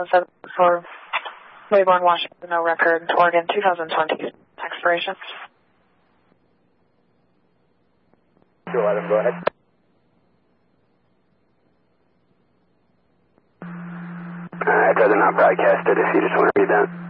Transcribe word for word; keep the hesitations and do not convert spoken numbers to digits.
one seven for Wayborn, Washington, no record, Oregon, two thousand twenty expiration. two eleven, go ahead. I'd rather not broadcast it if you just want to read that.